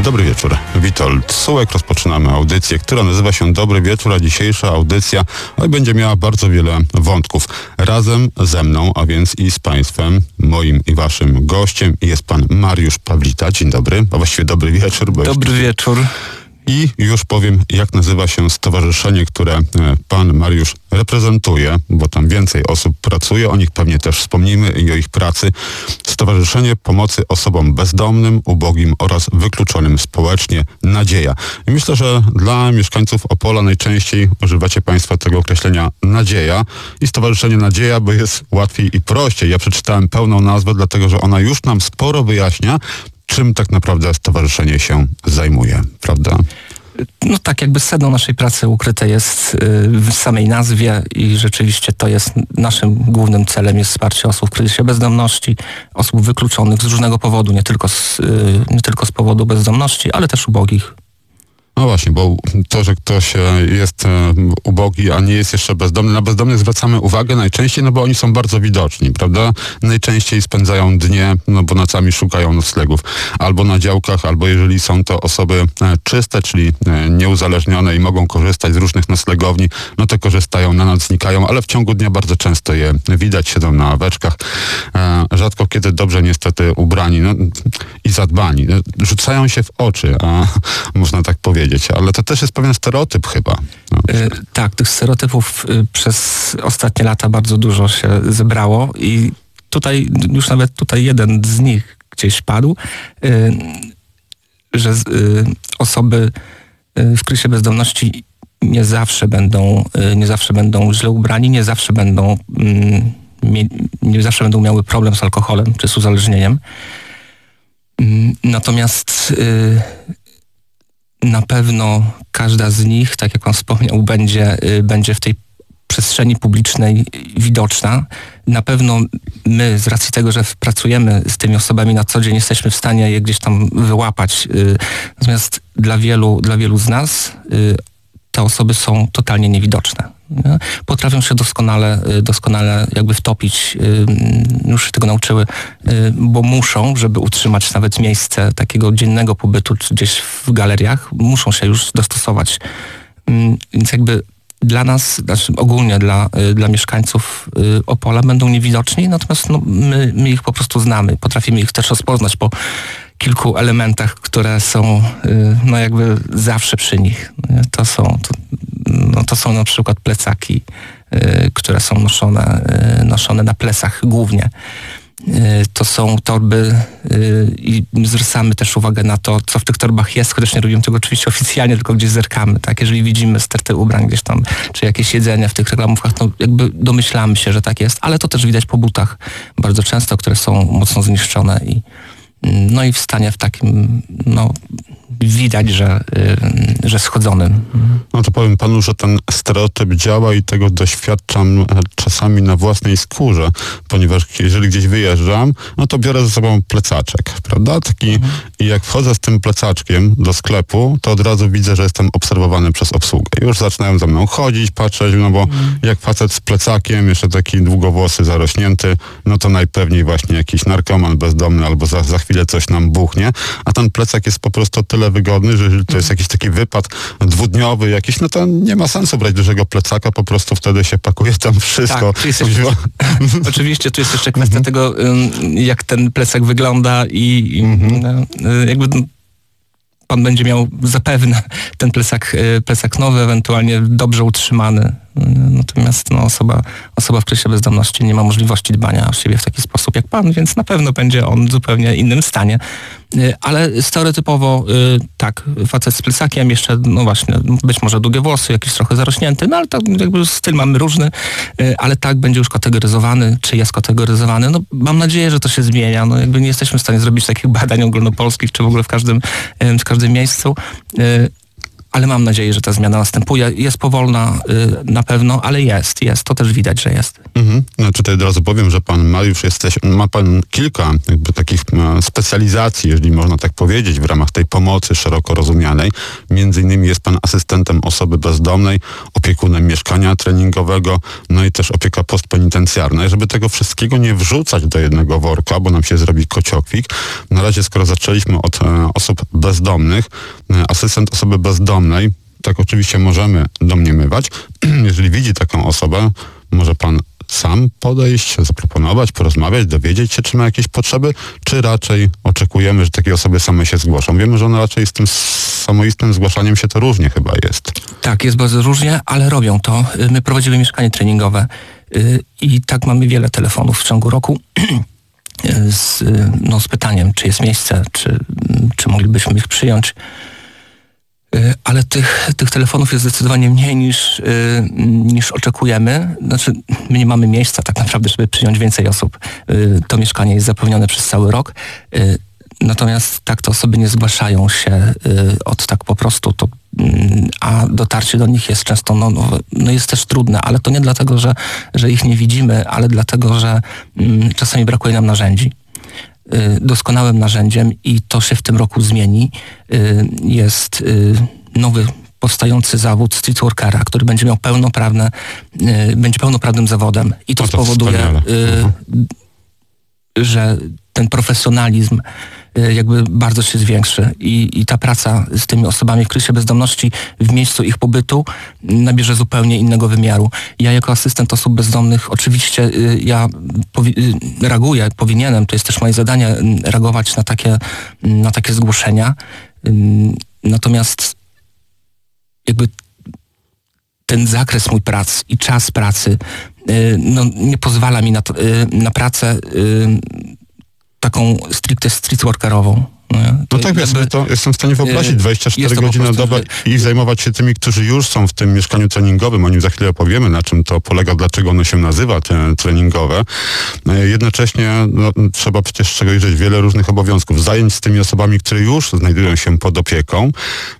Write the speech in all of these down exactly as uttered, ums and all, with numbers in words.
Dobry wieczór. Witold Sułek. Rozpoczynamy audycję, która nazywa się Dobry Wieczór, a dzisiejsza audycja będzie miała bardzo wiele wątków. Razem ze mną, a więc i z Państwem, moim i Waszym gościem jest Pan Mariusz Pawlita. Dzień dobry, a właściwie dobry wieczór. Bo dobry jeszcze... wieczór. I już powiem, jak nazywa się stowarzyszenie, które Pan Mariusz reprezentuje, bo tam więcej osób pracuje, o nich pewnie też wspomnimy i o ich pracy. Stowarzyszenie Pomocy Osobom Bezdomnym, Ubogim oraz Wykluczonym Społecznie Nadzieja. I myślę, że dla mieszkańców Opola najczęściej używacie Państwo tego określenia Nadzieja i Stowarzyszenie Nadzieja, bo jest łatwiej i prościej. Ja przeczytałem pełną nazwę, dlatego że ona już nam sporo wyjaśnia, czym tak naprawdę stowarzyszenie się zajmuje, prawda? No tak, jakby sedno naszej pracy ukryte jest w samej nazwie i rzeczywiście to jest naszym głównym celem, jest wsparcie osób w kryzysie bezdomności, osób wykluczonych z różnego powodu, nie tylko z, nie tylko z powodu bezdomności, ale też ubogich. No właśnie, bo to, że ktoś jest ubogi, a nie jest jeszcze bezdomny, na bezdomnych zwracamy uwagę najczęściej, no bo oni są bardzo widoczni, prawda? Najczęściej spędzają dnie, no bo nocami szukają noclegów, albo na działkach, albo jeżeli są to osoby czyste, czyli nieuzależnione i mogą korzystać z różnych noclegowni, no to korzystają, na noc znikają, ale w ciągu dnia bardzo często je widać, siedzą na ławeczkach, rzadko kiedy dobrze niestety ubrani no, i zadbani. Rzucają się w oczy, a można tak powiedzieć. Ale to też jest pewien stereotyp chyba. No. Yy, tak, tych stereotypów yy, przez ostatnie lata bardzo dużo się zebrało i tutaj, już nawet tutaj jeden z nich gdzieś padł, yy, że yy, osoby yy, w kryzysie bezdomności nie zawsze będą, yy, nie zawsze będą źle ubrani, nie zawsze będą, yy, mie- nie zawsze będą miały problem z alkoholem czy z uzależnieniem. Yy, natomiast yy, na pewno każda z nich, tak jak pan wspomniał, będzie, będzie w tej przestrzeni publicznej widoczna. Na pewno my, z racji tego, że pracujemy z tymi osobami na co dzień, jesteśmy w stanie je gdzieś tam wyłapać. Natomiast dla wielu, dla wielu z nas te osoby są totalnie niewidoczne. Nie? Potrafią się doskonale, doskonale jakby wtopić, już się tego nauczyły, bo muszą, żeby utrzymać nawet miejsce takiego dziennego pobytu czy gdzieś w galeriach, muszą się już dostosować. Więc jakby dla nas, znaczy ogólnie dla, dla mieszkańców Opola będą niewidoczni, natomiast no, my, my ich po prostu znamy, potrafimy ich też rozpoznać po kilku elementach, które są no jakby zawsze przy nich. To są, to, no to są na przykład plecaki, które są noszone, noszone na plecach głównie. To są torby i zwracamy też uwagę na to, co w tych torbach jest, chociaż nie robimy tego oczywiście oficjalnie, tylko gdzieś zerkamy. Tak? Jeżeli widzimy sterty ubrań gdzieś tam, czy jakieś jedzenie w tych reklamówkach, to jakby domyślamy się, że tak jest, ale to też widać po butach bardzo często, które są mocno zniszczone i no i w stanie w takim, no widać, że, yy, że schodzonym. No to powiem panu, że ten stereotyp działa i tego doświadczam czasami na własnej skórze, ponieważ jeżeli gdzieś wyjeżdżam, no to biorę ze sobą plecaczek, prawda? Taki, mhm. I jak wchodzę z tym plecaczkiem do sklepu, to od razu widzę, że jestem obserwowany przez obsługę. Już zaczynają za mną chodzić, patrzeć, no bo mhm. jak facet z plecakiem, jeszcze taki długowłosy, zarośnięty, no to najpewniej właśnie jakiś narkoman bezdomny albo za, za chwilę coś nam buchnie, a ten plecak jest po prostu tyle wygodny, że jeżeli to jest jakiś taki wypad dwudniowy jakiś, no to nie ma sensu brać dużego plecaka, po prostu wtedy się pakuje tam wszystko. Tak, tu jest jeszcze, oczywiście tu jest jeszcze kwestia tego, jak ten plecak wygląda i, i mm-hmm. jakby pan będzie miał zapewne ten plecak, plecak nowy, ewentualnie dobrze utrzymany. Natomiast no, osoba, osoba w kryzysie bezdomności nie ma możliwości dbania o siebie w taki sposób jak pan, więc na pewno będzie on w zupełnie innym stanie. Ale stereotypowo tak, facet z plecakiem, jeszcze no właśnie, być może długie włosy, jakiś trochę zarośnięty, no ale tak jakby styl mamy różny, ale tak będzie już kategoryzowany, czy jest kategoryzowany. No mam nadzieję, że to się zmienia. No jakby nie jesteśmy w stanie zrobić takich badań ogólnopolskich, czy w ogóle w każdym, w każdym miejscu. ale mam nadzieję, że ta zmiana następuje. Jest powolna na pewno, ale jest, jest. To też widać, że jest. Mhm. No tutaj od razu powiem, że pan Mariusz jesteś, ma pan kilka jakby takich specjalizacji, jeżeli można tak powiedzieć, w ramach tej pomocy szeroko rozumianej. Między innymi jest pan asystentem osoby bezdomnej, opiekunem mieszkania treningowego, no i też opieka postpenitencjarna. I żeby tego wszystkiego nie wrzucać do jednego worka, bo nam się zrobi kociokwik, na razie skoro zaczęliśmy od e, osób bezdomnych, e, asystent osoby bezdomnej, tak oczywiście możemy domniemywać, jeżeli widzi taką osobę, może pan sam podejść, zaproponować, porozmawiać, dowiedzieć się, czy ma jakieś potrzeby, czy raczej oczekujemy, że takie osoby same się zgłoszą. Wiemy, że one raczej z tym samoistnym zgłaszaniem się to różnie chyba jest. Tak, jest bardzo różnie, ale robią to. My prowadzimy mieszkanie treningowe i tak mamy wiele telefonów w ciągu roku z, no, z pytaniem, czy jest miejsce, czy, czy moglibyśmy ich przyjąć. Ale tych, tych telefonów jest zdecydowanie mniej niż, niż oczekujemy. Znaczy, my nie mamy miejsca tak naprawdę, żeby przyjąć więcej osób. To mieszkanie jest zapewnione przez cały rok. Natomiast tak te osoby nie zgłaszają się od tak po prostu, to, a dotarcie do nich jest często, no, no, no jest też trudne, ale to nie dlatego, że, że ich nie widzimy, ale dlatego, że mm, czasami brakuje nam narzędzi. Doskonałym narzędziem i to się w tym roku zmieni. Jest nowy powstający zawód streetworkera, który będzie miał pełnoprawne, będzie pełnoprawnym zawodem i to, to spowoduje, uh-huh. że ten profesjonalizm jakby bardzo się zwiększy i, i ta praca z tymi osobami w kryzysie bezdomności w miejscu ich pobytu nabierze zupełnie innego wymiaru. Ja jako asystent osób bezdomnych oczywiście ja powi- reaguję, powinienem, to jest też moje zadanie reagować na takie, na takie zgłoszenia. Natomiast jakby ten zakres mój prac i czas pracy no, nie pozwala mi na, to, na pracę taką stricte streetworkerową. No, no tak, ja sobie to jestem w stanie wyobrazić dwadzieścia cztery godziny na dobę i zajmować się tymi, którzy już są w tym mieszkaniu treningowym. O nim za chwilę opowiemy, na czym to polega, dlaczego ono się nazywa te treningowe. Jednocześnie no, trzeba przecież z czego liczyć wiele różnych obowiązków, zajęć z tymi osobami, które już znajdują się pod opieką.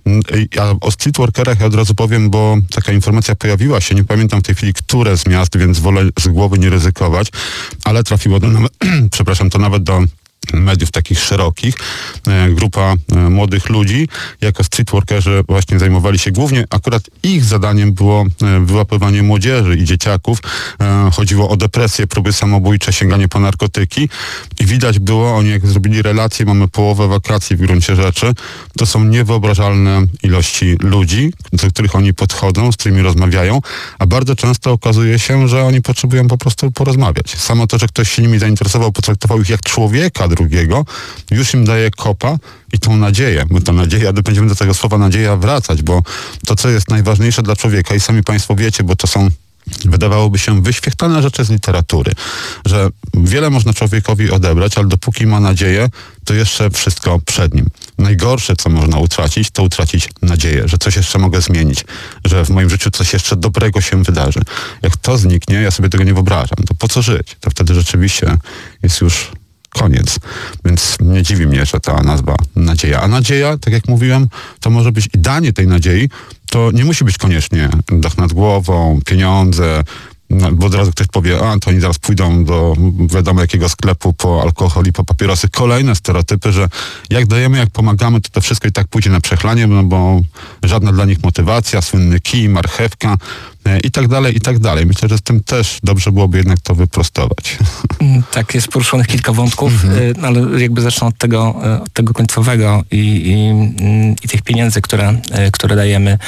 A o streetworkerach ja od razu powiem, bo taka informacja pojawiła się, nie pamiętam w tej chwili, które z miast, więc wolę z głowy nie ryzykować, ale trafiło do, przepraszam, to nawet do mediów takich szerokich. Grupa młodych ludzi jako streetworkerzy właśnie zajmowali się głównie, akurat ich zadaniem było wyłapywanie młodzieży i dzieciaków. Chodziło o depresję, próby samobójcze, sięganie po narkotyki i widać było, oni jak zrobili relacje, mamy połowę wakacji w gruncie rzeczy, to są niewyobrażalne ilości ludzi, do których oni podchodzą, z którymi rozmawiają, a bardzo często okazuje się, że oni potrzebują po prostu porozmawiać. Samo to, że ktoś się nimi zainteresował, potraktował ich jak człowieka drugiego, już im daje kopa i tą nadzieję. My ta nadzieja, będziemy do tego słowa nadzieja wracać, bo to, co jest najważniejsze dla człowieka i sami państwo wiecie, bo to są, wydawałoby się, wyświechtane rzeczy z literatury, że wiele można człowiekowi odebrać, ale dopóki ma nadzieję, to jeszcze wszystko przed nim. Najgorsze, co można utracić, to utracić nadzieję, że coś jeszcze mogę zmienić, że w moim życiu coś jeszcze dobrego się wydarzy. Jak to zniknie, ja sobie tego nie wyobrażam. To po co żyć? To wtedy rzeczywiście jest już koniec. Więc nie dziwi mnie, że ta nazwa nadzieja. A nadzieja, tak jak mówiłem, to może być i danie tej nadziei, to nie musi być koniecznie dach nad głową, pieniądze, no, bo od razu ktoś powie, a to oni zaraz pójdą do wiadomo jakiego sklepu po alkohol i po papierosy. Kolejne stereotypy, że jak dajemy, jak pomagamy, to to wszystko i tak pójdzie na przechlanie, no bo żadna dla nich motywacja, słynny kij, marchewka i tak dalej, i tak dalej. Myślę, że z tym też dobrze byłoby jednak to wyprostować. Tak, jest poruszonych kilka wątków, mm-hmm. ale jakby zacznę od tego, od tego końcowego i, i, i tych pieniędzy, które, które dajemy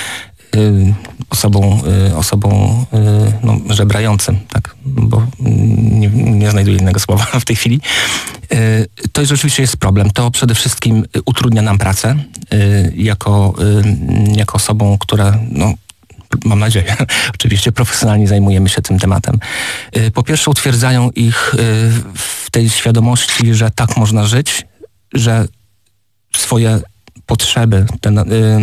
osobom, osobom no, żebrającym, tak, bo nie, nie znajduję innego słowa w tej chwili. To rzeczywiście jest problem. To przede wszystkim utrudnia nam pracę jako, jako osobą, która no, mam nadzieję, oczywiście profesjonalnie zajmujemy się tym tematem. Po pierwsze utwierdzają ich w tej świadomości, że tak można żyć, że swoje potrzeby ten,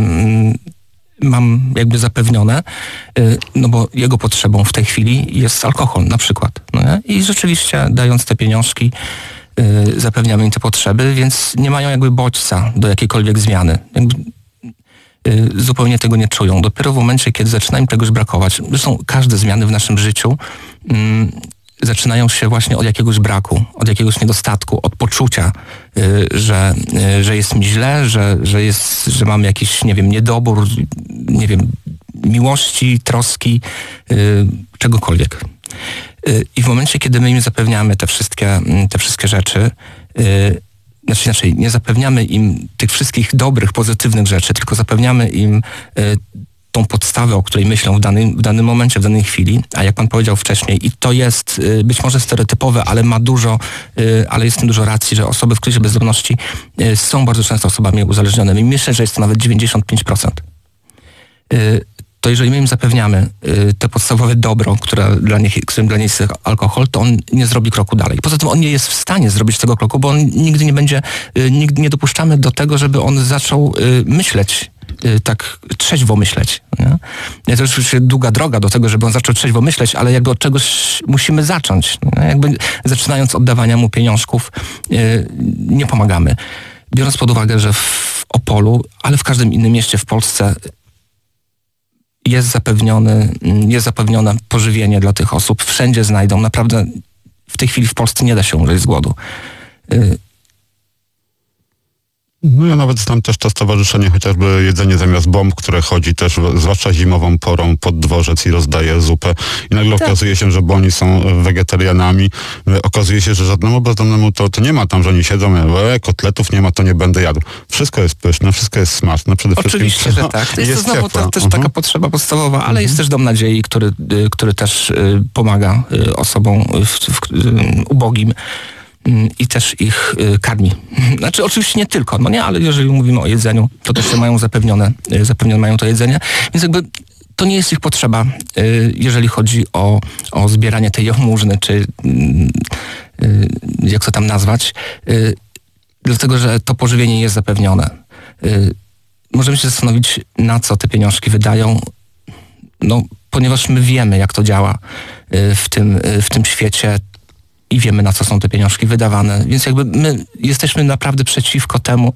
mam jakby zapewnione, no bo jego potrzebą w tej chwili jest alkohol na przykład. No nie? I rzeczywiście dając te pieniążki zapewniamy im te potrzeby, więc nie mają jakby bodźca do jakiejkolwiek zmiany. Jakby y, zupełnie tego nie czują. Dopiero w momencie, kiedy zaczyna im czegoś brakować, zresztą każde zmiany w naszym życiu y, zaczynają się właśnie od jakiegoś braku, od jakiegoś niedostatku, od poczucia, y, że, y, że jest mi źle, że, że, jest, że mam jakiś, nie wiem, niedobór, nie wiem, miłości, troski, y, czegokolwiek. Y, I w momencie, kiedy my im zapewniamy te wszystkie, te wszystkie rzeczy, y, znaczy inaczej, nie zapewniamy im tych wszystkich dobrych, pozytywnych rzeczy, tylko zapewniamy im y, tą podstawę, o której myślą w danym, w danym momencie, w danej chwili, a jak pan powiedział wcześniej, i to jest y, być może stereotypowe, ale ma dużo, y, ale jest w tym dużo racji, że osoby w kryzysie bezdomności y, są bardzo często osobami uzależnionymi. Myślę, że jest to nawet dziewięćdziesiąt pięć procent. Y, to jeżeli my im zapewniamy y, te podstawowe dobro, które dla nich, którym dla nich jest alkohol, to on nie zrobi kroku dalej. Poza tym on nie jest w stanie zrobić tego kroku, bo on nigdy nie będzie, y, nigdy nie dopuszczamy do tego, żeby on zaczął y, myśleć, y, tak trzeźwo myśleć. Nie? Nie, to już jest długa droga do tego, żeby on zaczął trzeźwo myśleć, ale jakby od czegoś musimy zacząć. Nie? Jakby zaczynając od dawania mu pieniążków, y, nie pomagamy. Biorąc pod uwagę, że w Opolu, ale w każdym innym mieście w Polsce jest zapewniony, jest zapewnione pożywienie dla tych osób. Wszędzie znajdą. Naprawdę w tej chwili w Polsce nie da się umrzeć z głodu. Y- No ja nawet znam też to stowarzyszenie, chociażby Jedzenie zamiast bomb, które chodzi też, zwłaszcza zimową porą, pod dworzec i rozdaje zupę. I nagle tak. okazuje się, że bo oni są wegetarianami. Okazuje się, że żadnemu bezdomnemu to, to nie ma tam, że oni siedzą, e, kotletów nie ma, to nie będę jadł. Wszystko jest pyszne, wszystko jest smaczne. Przede Oczywiście, wszystkim że tak. To jest, jest to znowu to, też uh-huh. taka potrzeba podstawowa, ale uh-huh. jest też Dom Nadziei, który, który też y, pomaga y, osobom w, w, y, ubogim. I też ich y, karmi. Znaczy oczywiście nie tylko, no nie, ale jeżeli mówimy o jedzeniu, to też mają zapewnione, y, zapewnione mają to jedzenie, więc jakby to nie jest ich potrzeba, y, jeżeli chodzi o, o zbieranie tej jałmużny, czy y, y, jak to tam nazwać, y, dlatego, że to pożywienie jest zapewnione. Y, możemy się zastanowić, na co te pieniążki wydają, no, ponieważ my wiemy, jak to działa y, w tym, y, w tym świecie, i wiemy, na co są te pieniążki wydawane. Więc jakby my jesteśmy naprawdę przeciwko temu,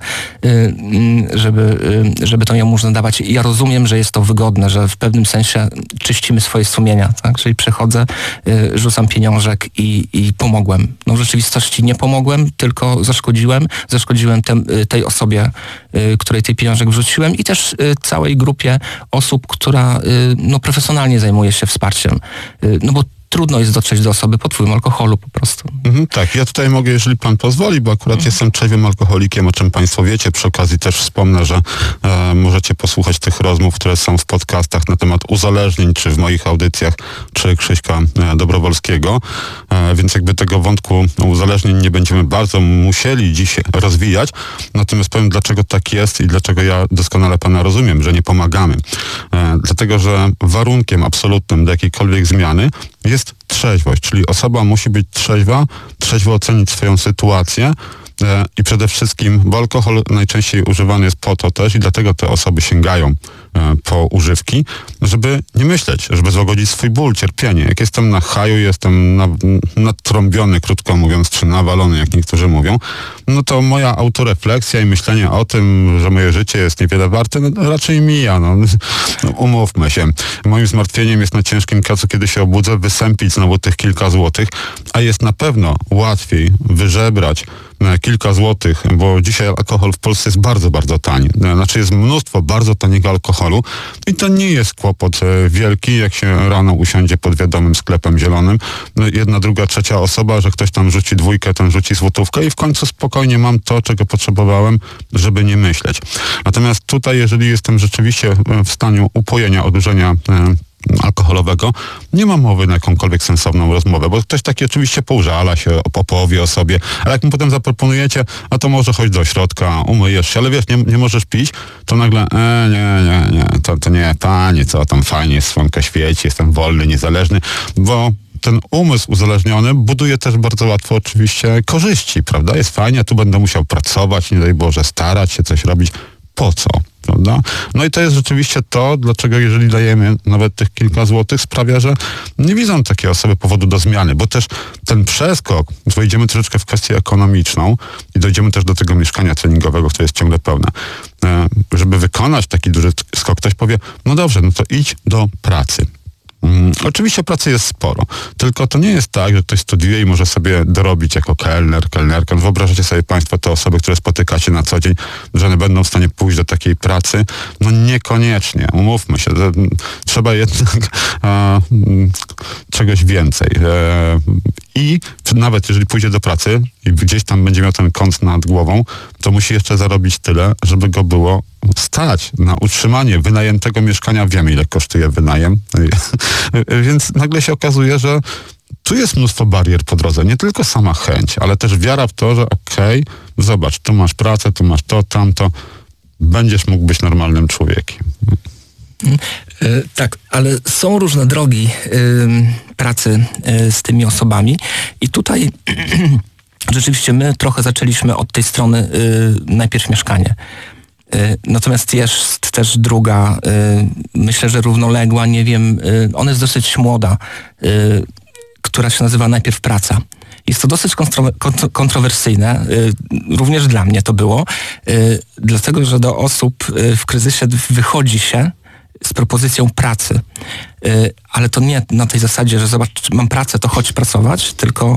żeby, żeby tą jałmużnę dawać. Ja rozumiem, że jest to wygodne, że w pewnym sensie czyścimy swoje sumienia. Tak? Czyli przychodzę, rzucam pieniążek i, i pomogłem. No w rzeczywistości nie pomogłem, tylko zaszkodziłem. Zaszkodziłem tem, tej osobie, której tej pieniążek wrzuciłem i też całej grupie osób, która no, profesjonalnie zajmuje się wsparciem. No bo trudno jest dotrzeć do osoby pod wpływem alkoholu po prostu. Mhm, tak, ja tutaj mogę, jeżeli pan pozwoli, bo akurat mhm. jestem trzeźwym alkoholikiem, o czym państwo wiecie. Przy okazji też wspomnę, że e, możecie posłuchać tych rozmów, które są w podcastach na temat uzależnień, czy w moich audycjach, czy Krzyśka e, Dobrowolskiego. E, więc jakby tego wątku uzależnień nie będziemy bardzo musieli dziś rozwijać. Natomiast powiem, dlaczego tak jest i dlaczego ja doskonale pana rozumiem, że nie pomagamy. E, dlatego, że warunkiem absolutnym do jakiejkolwiek zmiany jest trzeźwość, czyli osoba musi być trzeźwa, trzeźwo ocenić swoją sytuację e, i przede wszystkim, bo alkohol najczęściej używany jest po to też i dlatego te osoby sięgają e, po używki, żeby nie myśleć, żeby złagodzić swój ból, cierpienie. Jak jestem na haju, jestem na, nadtrąbiony, krótko mówiąc, czy nawalony, jak niektórzy mówią, no to moja autorefleksja i myślenie o tym, że moje życie jest niewiele warte, no, raczej mija. No. No, umówmy się. Moim zmartwieniem jest na ciężkim kacu, kiedy się obudzę, wysępić znowu tych kilka złotych, a jest na pewno łatwiej wyżebrać kilka złotych, bo dzisiaj alkohol w Polsce jest bardzo, bardzo tani. Znaczy jest mnóstwo bardzo taniego alkoholu i to nie jest kłopot wielki, jak się rano usiądzie pod wiadomym sklepem zielonym. Jedna, druga, trzecia osoba, że ktoś tam rzuci dwójkę, ten rzuci złotówkę i w końcu spokojnie mam to, czego potrzebowałem, żeby nie myśleć. Natomiast tutaj, jeżeli jestem rzeczywiście w stanie upojenia, odurzenia alkoholowego, nie ma mowy na jakąkolwiek sensowną rozmowę, bo ktoś taki oczywiście poużala się, opowie o sobie, ale jak mu potem zaproponujecie, a to może chodź do środka, umyjesz się, ale wiesz, nie, nie możesz pić, to nagle, e, nie, nie, nie, to, to nie, panie, co tam fajnie, słonko świeci, jestem wolny, niezależny, bo ten umysł uzależniony buduje też bardzo łatwo oczywiście korzyści, prawda? Jest fajnie, tu będę musiał pracować, nie daj Boże, starać się, coś robić. Po co? Prawda? No i to jest rzeczywiście to, dlaczego jeżeli dajemy nawet tych kilka złotych, sprawia, że nie widzą takiej osoby powodu do zmiany, bo też ten przeskok, wejdziemy troszeczkę w kwestię ekonomiczną i dojdziemy też do tego mieszkania treningowego, które jest ciągle pełne. żeby wykonać taki duży skok, ktoś powie, no dobrze, no to idź do pracy. Hmm, oczywiście pracy jest sporo, tylko to nie jest tak, że ktoś studiuje i może sobie dorobić jako kelner, kelnerka. No wyobrażacie sobie państwo te osoby, które spotykacie na co dzień, że one będą w stanie pójść do takiej pracy? No niekoniecznie, umówmy się. Trzeba jednak a, czegoś więcej. E, I nawet jeżeli pójdzie do pracy i gdzieś tam będzie miał ten kąt nad głową, to musi jeszcze zarobić tyle, żeby go było stać na utrzymanie wynajętego mieszkania. Wiemy, ile kosztuje wynajem. Więc nagle się okazuje, że tu jest mnóstwo barier po drodze. Nie tylko sama chęć, ale też wiara w to, że okej, okay, zobacz, tu masz pracę, tu masz to, tamto. Będziesz mógł być normalnym człowiekiem. Yy, tak, ale są różne drogi yy, pracy yy, z tymi osobami i tutaj rzeczywiście my trochę zaczęliśmy od tej strony yy, najpierw mieszkanie. Natomiast jest też druga, myślę, że równoległa, nie wiem, ona jest dosyć młoda, która się nazywa Najpierw praca. Jest to dosyć kontrowersyjne, również dla mnie to było, dlatego, że do osób w kryzysie wychodzi się z propozycją pracy, ale to nie na tej zasadzie, że zobacz, mam pracę, to chodź pracować, tylko,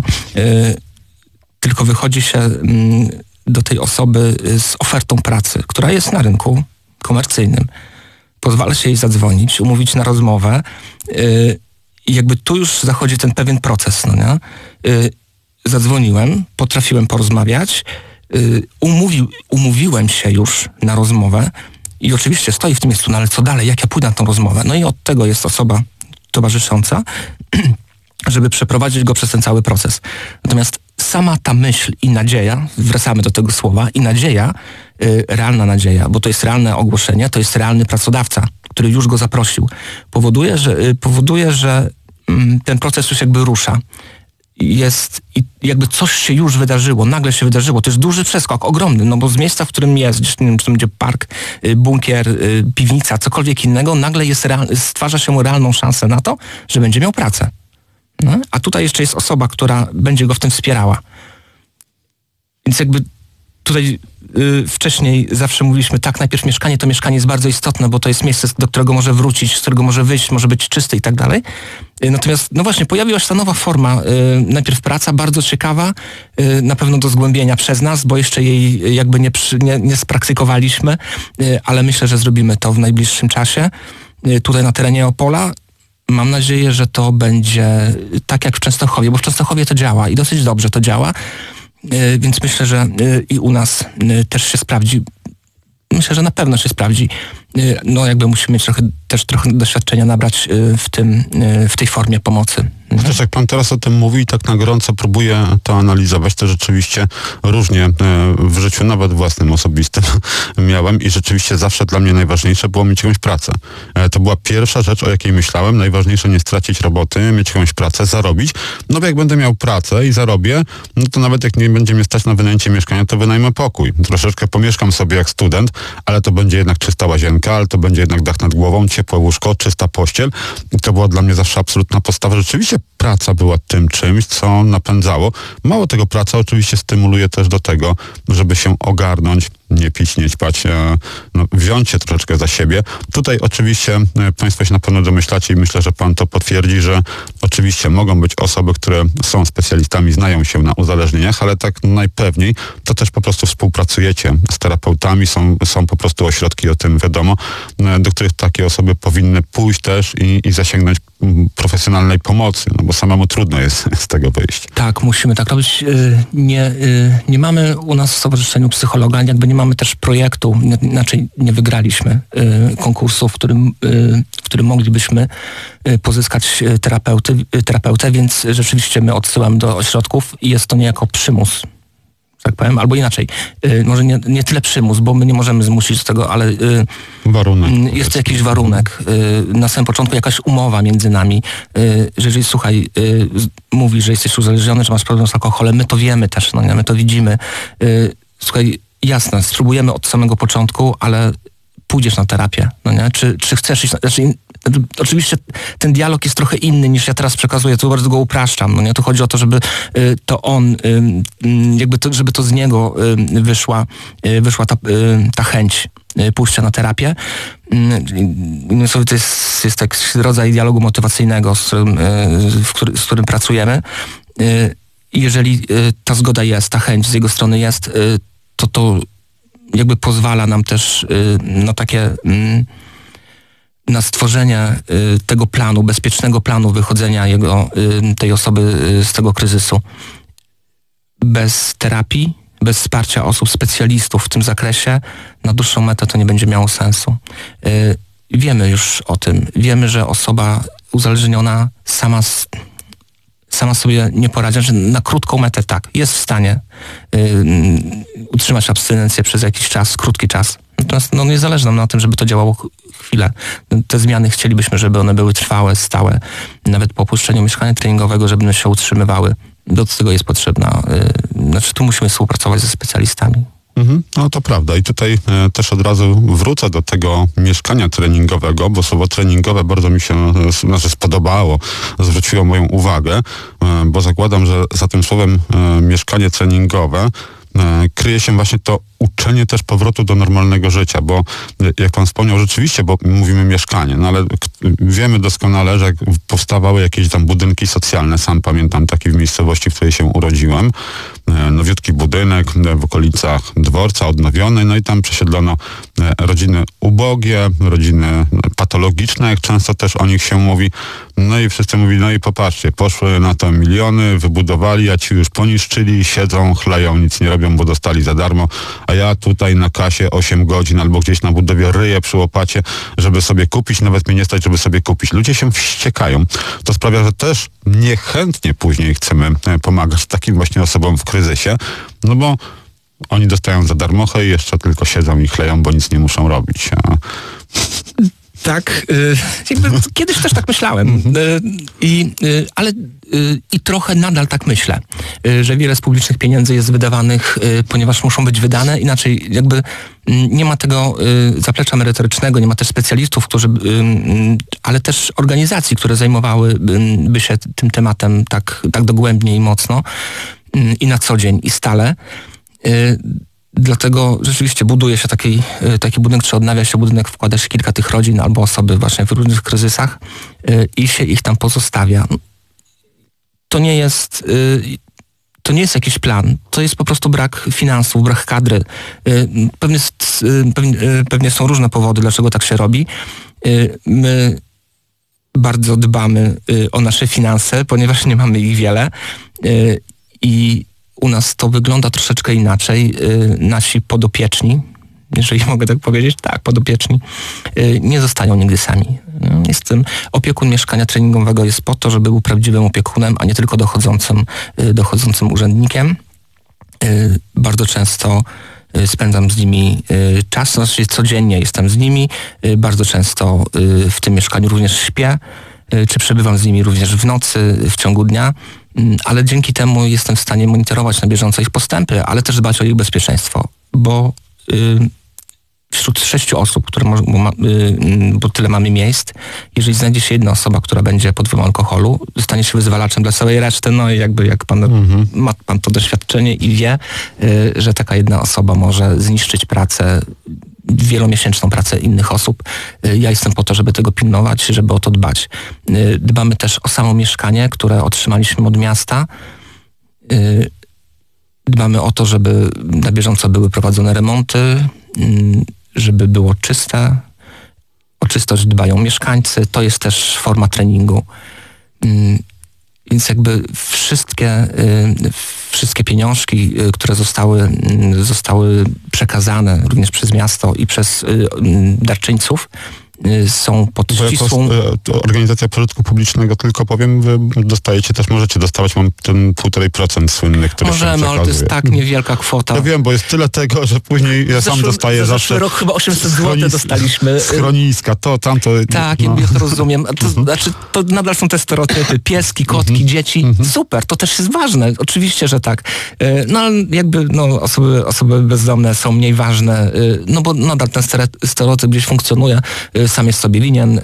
tylko wychodzi się do tej osoby z ofertą pracy, która jest na rynku komercyjnym. Pozwala się jej zadzwonić, umówić na rozmowę yy, i jakby tu już zachodzi ten pewien proces, no nie? Yy, zadzwoniłem, potrafiłem porozmawiać, yy, umówił, umówiłem się już na rozmowę i oczywiście stoi w tym miejscu, no ale co dalej, jak ja pójdę na tą rozmowę? No i od tego jest osoba towarzysząca, żeby przeprowadzić go przez ten cały proces. Natomiast sama ta myśl i nadzieja, wracamy do tego słowa, i nadzieja, y, realna nadzieja, bo to jest realne ogłoszenie, to jest realny pracodawca, który już go zaprosił, powoduje, że, y, powoduje, że y, ten proces już jakby rusza. Jest i jakby coś się już wydarzyło, nagle się wydarzyło. To jest duży przeskok, ogromny, no bo z miejsca, w którym jest, gdzieś, nie wiem, czy to będzie park, y, bunkier, y, piwnica, cokolwiek innego, nagle jest real, stwarza się realną szansę na to, że będzie miał pracę. No, a tutaj jeszcze jest osoba, która będzie go w tym wspierała. Więc jakby tutaj y, wcześniej zawsze mówiliśmy, tak, najpierw mieszkanie, to mieszkanie jest bardzo istotne, bo to jest miejsce, do którego może wrócić, z którego może wyjść, może być czysty i tak dalej. Y, natomiast, no właśnie, pojawiła się ta nowa forma, y, najpierw praca, bardzo ciekawa, y, na pewno do zgłębienia przez nas, bo jeszcze jej jakby nie, przy, nie, nie spraktykowaliśmy, y, ale myślę, że zrobimy to w najbliższym czasie. Y, tutaj na terenie Opola. Mam nadzieję, że to będzie tak jak w Częstochowie, bo w Częstochowie to działa i dosyć dobrze to działa, yy, więc myślę, że yy, i u nas yy, też się sprawdzi. Myślę, że na pewno się sprawdzi. Yy, no jakby musimy mieć trochę, też trochę doświadczenia nabrać yy, w tym, yy, w tej formie pomocy. Chociaż jak pan teraz o tym mówi i tak na gorąco próbuje to analizować, to rzeczywiście różnie w życiu, nawet własnym, osobistym miałem i rzeczywiście zawsze dla mnie najważniejsze było mieć jakąś pracę. To była pierwsza rzecz, o jakiej myślałem. Najważniejsze nie stracić roboty, mieć jakąś pracę, zarobić. No bo jak będę miał pracę i zarobię, no to nawet jak nie będzie mnie stać na wynajęcie mieszkania, to wynajmę pokój. Troszeczkę pomieszkam sobie jak student, ale to będzie jednak czysta łazienka, ale to będzie jednak dach nad głową, ciepłe łóżko, czysta pościel. I to była dla mnie zawsze absolutna podstawa. Rzeczywiście praca była tym czymś, co napędzało. Mało tego, praca oczywiście stymuluje też do tego, żeby się ogarnąć, nie pić, nie ćpać, no, wziąć się troszeczkę za siebie. Tutaj oczywiście państwo się na pewno domyślacie i myślę, że pan to potwierdzi, że oczywiście mogą być osoby, które są specjalistami, znają się na uzależnieniach, ale tak najpewniej to też po prostu współpracujecie z terapeutami, są, są po prostu ośrodki, o tym wiadomo, do których takie osoby powinny pójść też i, i zasięgnąć profesjonalnej pomocy, no bo samemu trudno jest z tego wyjść. Tak, musimy tak robić. Nie, nie mamy u nas w Stowarzyszeniu Psychologa, jakby nie mamy też projektu, inaczej nie wygraliśmy konkursu, w którym, w którym moglibyśmy pozyskać terapeuty, terapeutę, więc rzeczywiście my odsyłamy do ośrodków i jest to niejako przymus, tak powiem, albo inaczej, y, może nie, nie tyle przymus, bo my nie możemy zmusić do tego, ale y, warunek. Jest to jakiś warunek. Y, na samym początku jakaś umowa między nami, y, że jeżeli, słuchaj, y, mówi, że jesteś uzależniony, że masz problem z alkoholem, my to wiemy też, no nie, my to widzimy. Y, słuchaj, jasne, spróbujemy od samego początku, ale pójdziesz na terapię, no nie? Czy, czy chcesz iść na, znaczy, oczywiście ten dialog jest trochę inny niż ja teraz przekazuję, tu bardzo go upraszczam. No nie? Tu chodzi o to, żeby y, to on, y, y, jakby to, żeby to z niego y, wyszła, y, wyszła ta, y, ta chęć pójścia na terapię. Innymi słowy, to jest, jest taki rodzaj dialogu motywacyjnego, z którym, w który, z którym pracujemy. Jeżeli ta zgoda jest, ta chęć z jego strony jest, to to jakby pozwala nam też na takie, na stworzenie tego planu, bezpiecznego planu wychodzenia jego, tej osoby z tego kryzysu. Bez terapii, bez wsparcia osób, specjalistów w tym zakresie, na dłuższą metę to nie będzie miało sensu. Wiemy już o tym. Wiemy, że osoba uzależniona sama z, sama sobie nie poradzi, że na krótką metę tak, jest w stanie y, utrzymać abstynencję przez jakiś czas, krótki czas. Natomiast no, nie zależy nam na tym, żeby to działało chwilę. Te zmiany chcielibyśmy, żeby one były trwałe, stałe. Nawet po opuszczeniu mieszkania treningowego, żeby one się utrzymywały. Do tego jest potrzebna. Y, znaczy tu musimy współpracować ze specjalistami. Mhm, no to prawda. I tutaj e, też od razu wrócę do tego mieszkania treningowego, bo słowo treningowe bardzo mi się e, znaczy spodobało, zwróciło moją uwagę, e, bo zakładam, że za tym słowem e, mieszkanie treningowe e, kryje się właśnie to uczenie też powrotu do normalnego życia, bo e, jak pan wspomniał, rzeczywiście, bo mówimy mieszkanie, no ale k- wiemy doskonale, że jak powstawały jakieś tam budynki socjalne, sam pamiętam taki w miejscowości, w której się urodziłem, nowiutki budynek w okolicach dworca, odnowiony, no i tam przesiedlono rodziny ubogie, rodziny patologiczne, jak często też o nich się mówi. No i wszyscy mówili, no i popatrzcie, poszły na to miliony, wybudowali, a ci już poniszczyli, siedzą, chlają, nic nie robią, bo dostali za darmo, a ja tutaj na kasie osiem godzin albo gdzieś na budowie ryję przy łopacie, żeby sobie kupić, nawet mnie nie stać, żeby sobie kupić. Ludzie się wściekają. To sprawia, że też niechętnie później chcemy pomagać takim właśnie osobom w kryzysie, no bo oni dostają za darmochę i jeszcze tylko siedzą i chleją, bo nic nie muszą robić. A... Tak, y, jakby kiedyś też tak myślałem, y, i, y, ale y, i trochę nadal tak myślę, y, że wiele z publicznych pieniędzy jest wydawanych, y, ponieważ muszą być wydane, inaczej jakby y, nie ma tego y, zaplecza merytorycznego, nie ma też specjalistów, którzy, y, y, ale też organizacji, które zajmowałyby się tym tematem tak, tak dogłębnie i mocno y, i na co dzień i stale. Y, Dlatego rzeczywiście buduje się taki, taki budynek, czy odnawia się budynek, wkłada się kilka tych rodzin albo osoby właśnie w różnych kryzysach i się ich tam pozostawia. To nie jest, to nie jest jakiś plan, to jest po prostu brak finansów, brak kadry. Pewnie, pewnie, pewnie są różne powody, dlaczego tak się robi. My bardzo dbamy o nasze finanse, ponieważ nie mamy ich wiele i u nas to wygląda troszeczkę inaczej. Yy, nasi podopieczni, jeżeli mogę tak powiedzieć, tak, podopieczni, yy, nie zostają nigdy sami. Yy, jestem, opiekun mieszkania treningowego jest po to, żeby był prawdziwym opiekunem, a nie tylko dochodzącym, yy, dochodzącym urzędnikiem. Yy, bardzo często yy, spędzam z nimi yy, czas, znaczy codziennie jestem z nimi, yy, bardzo często yy, w tym mieszkaniu również śpię, yy, czy przebywam z nimi również w nocy, w ciągu dnia. Ale dzięki temu jestem w stanie monitorować na bieżąco ich postępy, ale też dbać o ich bezpieczeństwo, bo y, wśród sześciu osób, które mo, bo, ma, y, bo tyle mamy miejsc, jeżeli znajdzie się jedna osoba, która będzie pod wpływem alkoholu, zostanie się wyzwalaczem dla całej reszty, no i jakby jak pan mhm. ma pan to doświadczenie i wie, y, że taka jedna osoba może zniszczyć pracę, wielomiesięczną pracę innych osób. Ja jestem po to, żeby tego pilnować, żeby o to dbać. Dbamy też o samo mieszkanie, które otrzymaliśmy od miasta. Dbamy o to, żeby na bieżąco były prowadzone remonty, żeby było czyste. O czystość dbają mieszkańcy. To jest też forma treningu. Więc jakby wszystkie, wszystkie pieniążki, które zostały, zostały przekazane również przez miasto i przez darczyńców, są pod ścisłą... Jako organizacja pożytku publicznego, tylko powiem, wy dostajecie też, możecie dostawać, mam ten półtorej procent słynny, który Możemy, się przekazuje. ale to jest tak niewielka kwota. Ja wiem, bo jest tyle tego, że później ja sam zeszły, dostaję za zawsze... rok chyba osiemset złotych dostaliśmy. Schroniska, to, tamto... Tak, no. ja to rozumiem. To znaczy, to nadal są te stereotypy. Pieski, kotki, dzieci. Super, to też jest ważne. Oczywiście, że tak. No ale jakby no, osoby, osoby bezdomne są mniej ważne, no bo nadal ten stereotyp gdzieś funkcjonuje. Sam jest sobie winien.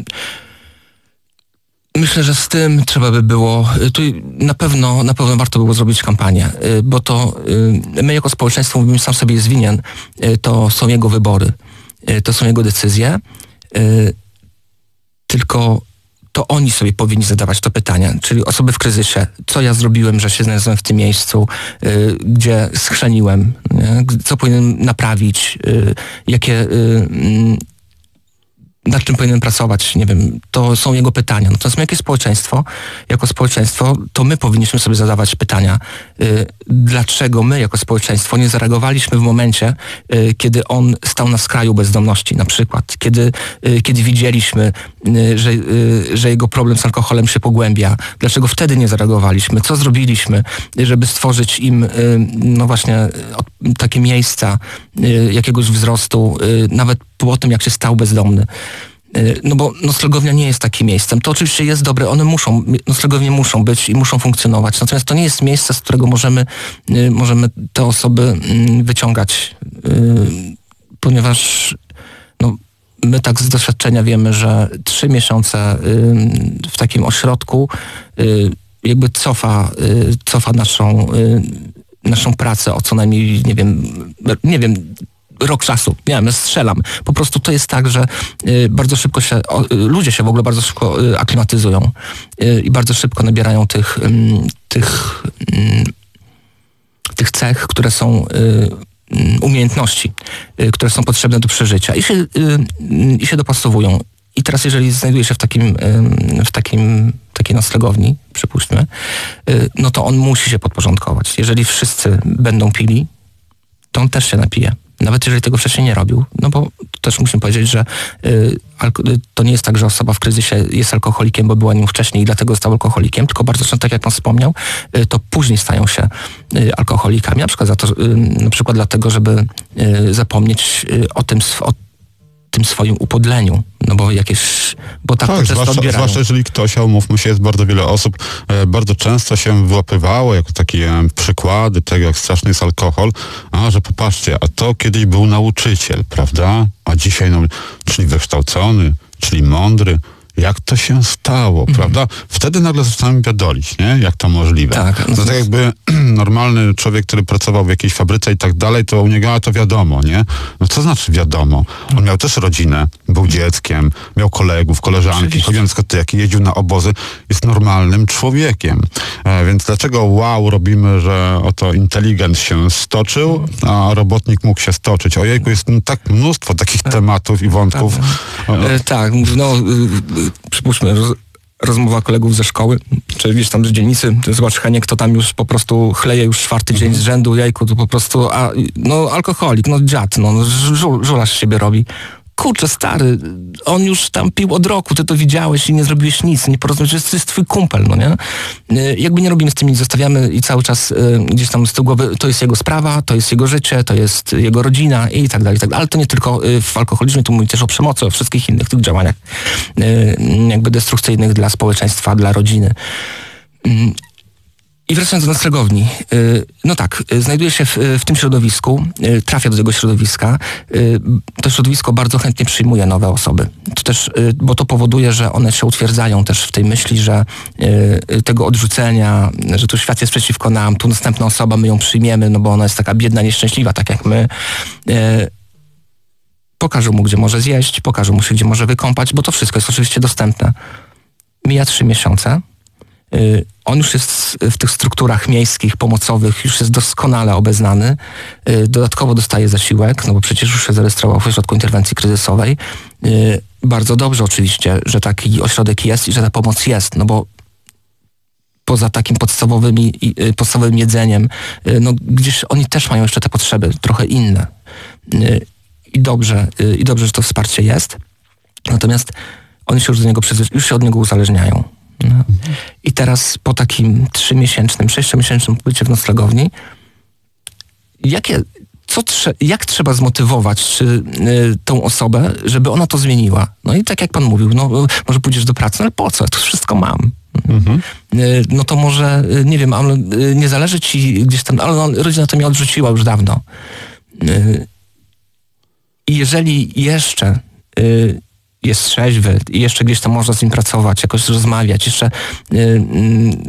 Myślę, że z tym trzeba by było, tu na pewno, na pewno warto było zrobić kampanię, bo to my jako społeczeństwo mówimy, sam sobie jest winien, to są jego wybory. to są jego decyzje, tylko to oni sobie powinni zadawać to pytanie, czyli osoby w kryzysie, co ja zrobiłem, że się znalazłem w tym miejscu, y, gdzie schrzeniłem, nie? Co powinienem naprawić, y, jakie, y, y, nad czym powinienem pracować, nie wiem, to są jego pytania. Natomiast my, jakie społeczeństwo, jako społeczeństwo, to my powinniśmy sobie zadawać pytania, y, dlaczego my, jako społeczeństwo, nie zareagowaliśmy w momencie, y, kiedy on stał na skraju bezdomności, na przykład, kiedy, y, kiedy widzieliśmy, y, że, y, że jego problem z alkoholem się pogłębia. Dlaczego wtedy nie zareagowaliśmy? Co zrobiliśmy, y, żeby stworzyć im, y, no właśnie, y, takie miejsca y, jakiegoś wzrostu, y, nawet po tym, jak się stał bezdomny. No bo noclegownia nie jest takim miejscem. To oczywiście jest dobre, one muszą, noclegownie muszą być i muszą funkcjonować. Natomiast to nie jest miejsce, z którego możemy, możemy te osoby wyciągać, ponieważ no, my tak z doświadczenia wiemy, że trzy miesiące w takim ośrodku jakby cofa, cofa naszą, naszą pracę o co najmniej, nie wiem, nie wiem, rok czasu. Nie wiem, strzelam. Po prostu to jest tak, że y, bardzo szybko się, o, y, ludzie się w ogóle bardzo szybko y, aklimatyzują y, i bardzo szybko nabierają tych, y, tych, y, tych cech, które są y, y, umiejętności, y, które są potrzebne do przeżycia i się, y, y, i się dopasowują. I teraz, jeżeli znajduje się w takim, y, w takim takiej noclegowni, przypuśćmy, y, no to on musi się podporządkować. Jeżeli wszyscy będą pili, to on też się napije. Nawet jeżeli tego wcześniej nie robił, no bo też musimy powiedzieć, że y, alko- to nie jest tak, że osoba w kryzysie jest alkoholikiem, bo była nim wcześniej i dlatego został alkoholikiem, tylko bardzo często, tak jak pan wspomniał, y, to później stają się y, alkoholikami, na przykład, za to, y, na przykład dlatego, żeby y, zapomnieć y, o tym, sw- o tym swoim upodleniu, no bo jakieś, bo tak, tak to zwłaszcza, odbierają. zwłaszcza jeżeli ktoś, a umówmy się, jest bardzo wiele osób, e, bardzo często się wyłapywało jako takie e, przykłady tego, jak straszny jest alkohol, a że popatrzcie, a to kiedyś był nauczyciel, prawda? A dzisiaj, no, czyli wykształcony, czyli mądry. Jak to się stało, mhm. prawda? Wtedy nagle zaczynamy biadolić, nie? Jak to możliwe. Tak, no tak jakby normalny człowiek, który pracował w jakiejś fabryce i tak dalej, to u niego, a to wiadomo, nie? No co znaczy wiadomo? On miał też rodzinę, był dzieckiem, miał kolegów, koleżanki, chodził na dyskotyki, jeździł na obozy, jest normalnym człowiekiem. E, więc dlaczego wow robimy, że oto inteligent się stoczył, a robotnik mógł się stoczyć? Ojejku, jest no, tak mnóstwo takich tematów i wątków. E, tak, no... Przypuśćmy, roz, rozmowa kolegów ze szkoły, czy gdzieś tam z dzielnicy, zobacz Heniek, to tam już po prostu chleje już czwarty dzień z rzędu, jajku, to po prostu, a no alkoholik, no dziad, no żul, żula z siebie robi. Kurczę, stary, on już tam pił od roku, ty to widziałeś i nie zrobiłeś nic, nie porozumiesz, to jest twój kumpel, no nie? Jakby nie robimy z tym nic, zostawiamy i cały czas y, gdzieś tam z tyłu głowy, to jest jego sprawa, to jest jego życie, to jest jego rodzina i tak dalej, i tak dalej. Ale to nie tylko y, w alkoholizmie, tu mówię też o przemocy, o wszystkich innych tych działaniach y, jakby destrukcyjnych dla społeczeństwa, dla rodziny. Y, I wracając do noclegowni, no tak, znajduje się w, w tym środowisku, trafia do tego środowiska, to środowisko bardzo chętnie przyjmuje nowe osoby. To też, bo to powoduje, że one się utwierdzają też w tej myśli, że tego odrzucenia, że tu świat jest przeciwko nam, tu następna osoba, my ją przyjmiemy, no bo ona jest taka biedna, nieszczęśliwa, tak jak my. Pokażę mu, gdzie może zjeść, pokażę mu się, gdzie może wykąpać, bo to wszystko jest oczywiście dostępne. Mija trzy miesiące. On już jest w tych strukturach miejskich, pomocowych, już jest doskonale obeznany. Dodatkowo dostaje zasiłek, no bo przecież już się zarejestrował w ośrodku interwencji kryzysowej. Bardzo dobrze oczywiście, że taki ośrodek jest i że ta pomoc jest, no bo poza takim podstawowym, podstawowym jedzeniem, no gdzieś oni też mają jeszcze te potrzeby, trochę inne. I dobrze, i dobrze, że to wsparcie jest. Natomiast oni się już do niego, już się od niego uzależniają. No. I teraz po takim trzymiesięcznym, sześciomiesięcznym pobycie w noclegowni, jakie, co trze- jak trzeba zmotywować czy, y, tą osobę, żeby ona to zmieniła? No i tak jak pan mówił, no może pójdziesz do pracy, no ale po co? Ja to wszystko mam. Mhm. Y, no to może, y, nie wiem, ale y, nie zależy ci gdzieś tam, ale no, rodzina to mnie odrzuciła już dawno. Y, I jeżeli jeszcze y, jest trzeźwy i jeszcze gdzieś tam można z nim pracować, jakoś rozmawiać, jeszcze yy,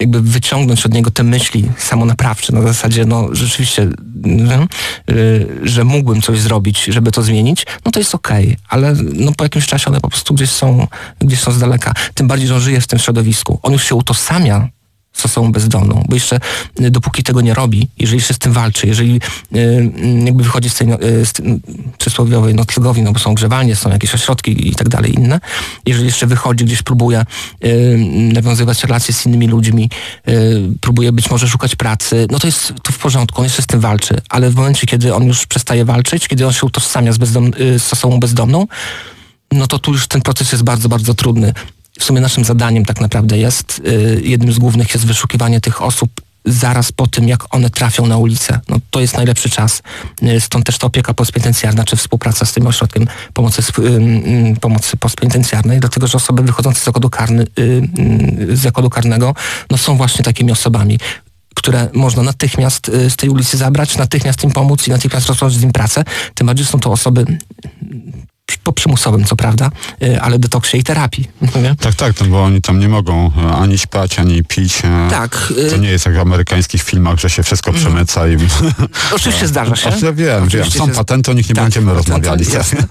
jakby wyciągnąć od niego te myśli samonaprawcze na zasadzie, no rzeczywiście, że, że mógłbym coś zrobić, żeby to zmienić, no to jest okej, okay, ale no po jakimś czasie one po prostu gdzieś są, gdzieś są z daleka. Tym bardziej, że on żyje w tym środowisku. On już się utożsamia z osobą bezdomną, bo jeszcze dopóki tego nie robi, jeżeli jeszcze z tym walczy, jeżeli y, jakby wychodzi z tej y, z tej przysłowiowej noclegowi, no bo są grzewalnie, są jakieś ośrodki i tak dalej inne, jeżeli jeszcze wychodzi, gdzieś próbuje y, nawiązywać relacje z innymi ludźmi, y, próbuje być może szukać pracy, no to jest to w porządku, on jeszcze z tym walczy, ale w momencie, kiedy on już przestaje walczyć, kiedy on się utożsamia z, bezdom- y, z osobą bezdomną, no to tu już ten proces jest bardzo, bardzo trudny. W sumie naszym zadaniem tak naprawdę jest, y, jednym z głównych jest wyszukiwanie tych osób zaraz po tym, jak one trafią na ulicę. No, to jest najlepszy czas. Y, stąd też ta opieka postpenitencjarna, czy współpraca z tym ośrodkiem pomocy, y, y, pomocy postpenitencjarnej, dlatego że osoby wychodzące z zakładu, karny, y, y, z zakładu karnego no, są właśnie takimi osobami, które można natychmiast y, z tej ulicy zabrać, natychmiast im pomóc i natychmiast rozpocząć z nim pracę. Tym bardziej są to osoby po przymusowym, co prawda, ale detoksie i terapii. Nie? Tak, tak, no bo oni tam nie mogą ani śpać, ani pić. Tak. To nie jest jak w amerykańskich filmach, że się wszystko przemyca i... Oczywiście zdarza się. Ja wiem, wiem. Są się... patenty, o nich nie tak, będziemy rozmawiali.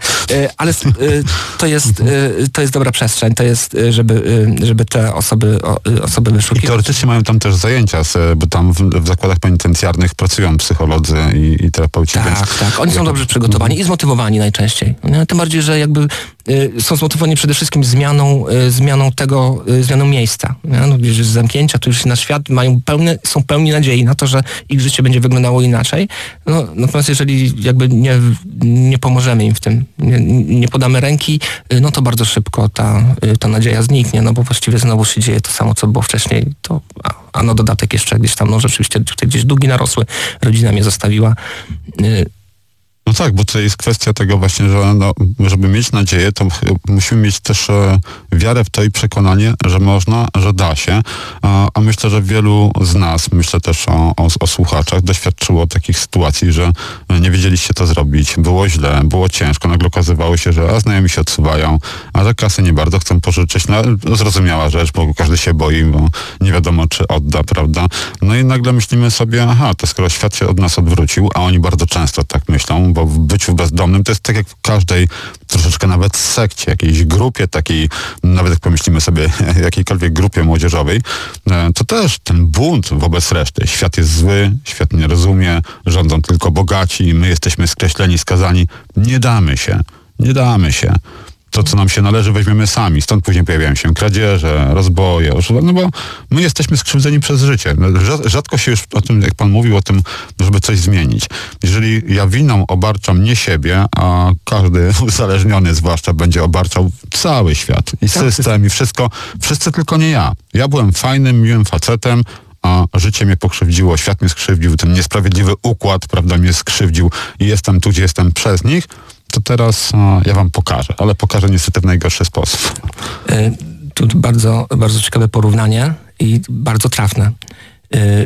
Ale to jest, to jest dobra przestrzeń, to jest, żeby, żeby te osoby, osoby wyszukiwać. I teoretycznie mają tam też zajęcia, bo tam w, w zakładach penitencjarnych pracują psycholodzy i, i terapeuci. Tak, więc... tak. Oni są dobrze przygotowani i zmotywowani najczęściej. Nie? Tym bardziej, że jakby y, są zmotywowani przede wszystkim zmianą, y, zmianą tego, y, zmianą miejsca. No, gdzieś z zamknięcia, to już na świat mają pełne, są pełni nadziei na to, że ich życie będzie wyglądało inaczej. No, natomiast jeżeli jakby nie, nie pomożemy im w tym, nie, nie podamy ręki, y, no to bardzo szybko ta, y, ta nadzieja zniknie, no bo właściwie znowu się dzieje to samo, co było wcześniej. To, a, a no dodatek jeszcze gdzieś tam, no rzeczywiście tutaj gdzieś długi narosły, rodzina mnie zostawiła. Y, No tak, bo to jest kwestia tego właśnie, że no, żeby mieć nadzieję, to musimy mieć też e, wiarę w to i przekonanie, że można, że da się. A, a myślę, że wielu z nas, myślę też o, o, o słuchaczach, doświadczyło takich sytuacji, że nie wiedzieliście to zrobić, było źle, było ciężko, nagle okazywało się, że a znajomi się odsuwają, a że kasy nie bardzo chcą pożyczyć. No, zrozumiała rzecz, bo każdy się boi, bo nie wiadomo, czy odda, prawda? No i nagle myślimy sobie, aha, to skoro świat się od nas odwrócił, a oni bardzo często tak myślą, bo w byciu bezdomnym to jest tak jak w każdej troszeczkę nawet sekcie, jakiejś grupie takiej, nawet jak pomyślimy sobie jakiejkolwiek grupie młodzieżowej, to też ten bunt wobec reszty. Świat jest zły, świat nie rozumie, rządzą tylko bogaci, my jesteśmy skreśleni, skazani. Nie damy się, nie damy się. To, co nam się należy, weźmiemy sami. Stąd później pojawiają się kradzieże, rozboje, no bo my jesteśmy skrzywdzeni przez życie. Rzadko się już o tym, jak pan mówił, o tym, żeby coś zmienić. Jeżeli ja winą obarczam nie siebie, a każdy uzależniony zwłaszcza będzie obarczał cały świat i system i wszystko, wszyscy tylko nie ja. Ja byłem fajnym, miłym facetem, a życie mnie pokrzywdziło, świat mnie skrzywdził, ten niesprawiedliwy układ, prawda, mnie skrzywdził i jestem tu, gdzie jestem przez nich, to teraz a, ja wam pokażę, ale pokażę niestety w najgorszy sposób. Y, tu bardzo, bardzo ciekawe porównanie i bardzo trafne. Y,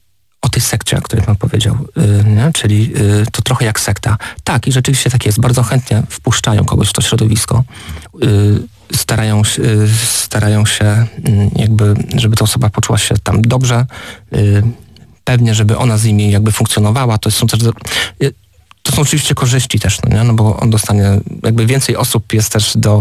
o tej sekcie, o której pan powiedział, y, nie? Czyli y, to trochę jak sekta. Tak, i rzeczywiście tak jest. Bardzo chętnie wpuszczają kogoś w to środowisko. Y, starają, y, starają się y, jakby, żeby ta osoba poczuła się tam dobrze. Y, pewnie, żeby ona z nimi jakby funkcjonowała. To są też... Y, To są oczywiście korzyści też, no, nie? No bo on dostanie, jakby więcej osób jest też do,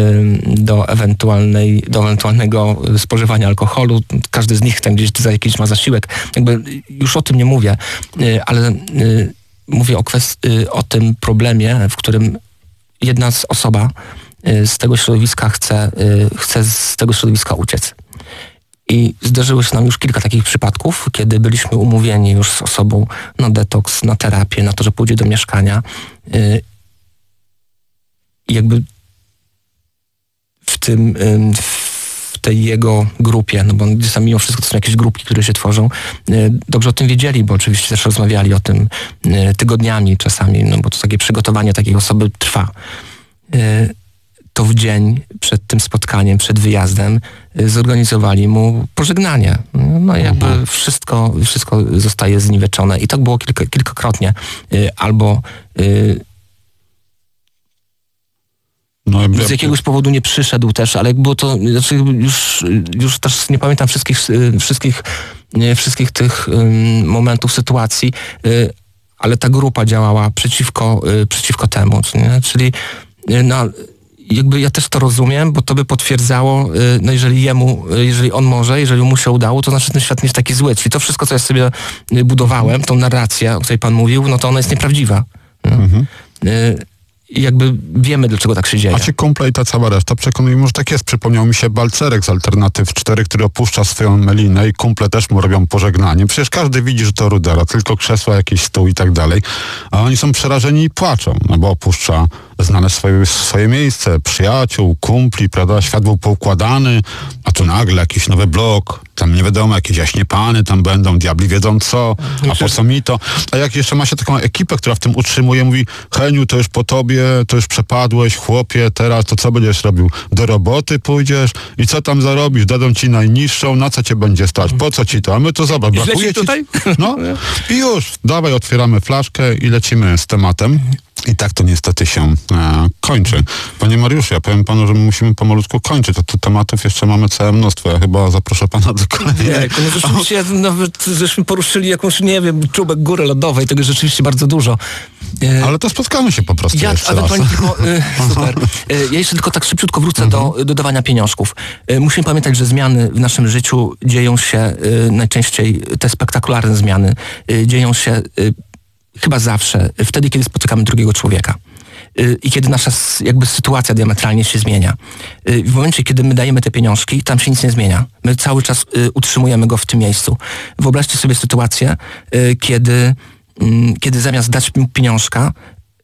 do, ewentualnej, do ewentualnego spożywania alkoholu. Każdy z nich tam gdzieś za jakiś ma zasiłek. Jakby już o tym nie mówię, ale mówię o, kwest- o tym problemie, w którym jedna z osoba z tego środowiska chce, chce z tego środowiska uciec. I zdarzyło się nam już kilka takich przypadków, kiedy byliśmy umówieni już z osobą na detoks, na terapię, na to, że pójdzie do mieszkania. I jakby w tym, w tej jego grupie, no bo sam mimo wszystko to są jakieś grupki, które się tworzą, dobrze o tym wiedzieli, bo oczywiście też rozmawiali o tym tygodniami czasami, no bo to takie przygotowanie takiej osoby trwa. To w dzień przed tym spotkaniem, przed wyjazdem zorganizowali mu pożegnanie. No i jakby mhm. wszystko, wszystko zostaje zniweczone. I tak było kilka, kilkakrotnie. Albo No, z jakiegoś powodu nie przyszedł też, ale było to, znaczy już, już też nie pamiętam wszystkich, wszystkich, nie, wszystkich tych um, momentów, sytuacji, y, ale ta grupa działała przeciwko, y, przeciwko temu, nie? Czyli y, no, jakby ja też to rozumiem, bo to by potwierdzało, y, no jeżeli jemu, jeżeli on może, jeżeli mu się udało, to znaczy ten świat nie jest taki zły. Czyli to wszystko, co ja sobie budowałem, tą narrację, o której pan mówił, no to ona jest nieprawdziwa. No. Mhm. Y, I jakby wiemy, dlaczego tak się dzieje. A ci kumple i ta cała reszta przekonuje, może tak jest. Przypomniał mi się Balcerek z Alternatyw cztery, który opuszcza swoją melinę i kumple też mu robią pożegnanie. Przecież każdy widzi, że to rudera, tylko krzesła, jakiś stół i tak dalej. A oni są przerażeni i płaczą, no bo opuszcza znane swoje, swoje miejsce, przyjaciół, kumpli, prawda? Świat był poukładany, a tu nagle jakiś nowy blok, tam nie wiadomo, jakieś jaśnie pany tam będą, diabli wiedzą co, a po co mi to? A jak jeszcze ma się taką ekipę, która w tym utrzymuje, mówi, Heniu, to już po tobie, to już przepadłeś, chłopie, teraz to co będziesz robił? Do roboty pójdziesz i co tam zarobisz? Dadzą ci najniższą, na co cię będzie stać? Po co ci to? A my to zobacz, brakuje ci... tutaj? No i już, dawaj, otwieramy flaszkę i lecimy z tematem. I tak to niestety się e, kończy. Panie Mariuszu, ja powiem panu, że my musimy pomalutku kończyć. To, to tematów jeszcze mamy całe mnóstwo. Ja chyba zaproszę pana do kolejnej. Nie, no rzeczywiście nawet żeśmy poruszyli jakąś, nie wiem, czubek góry lodowej, tego rzeczywiście bardzo dużo. E, Ale to spotkamy się po prostu ja, jeszcze ale raz. tylko, e, super. E, ja jeszcze tylko tak szybciutko wrócę mhm. do dodawania pieniążków. E, musimy pamiętać, że zmiany w naszym życiu dzieją się e, najczęściej, te spektakularne zmiany, e, dzieją się e, chyba zawsze, wtedy, kiedy spotykamy drugiego człowieka. I kiedy nasza jakby sytuacja diametralnie się zmienia. W momencie, kiedy my dajemy te pieniążki, tam się nic nie zmienia. My cały czas utrzymujemy go w tym miejscu. Wyobraźcie sobie sytuację, kiedy, kiedy zamiast dać mu pieniążka,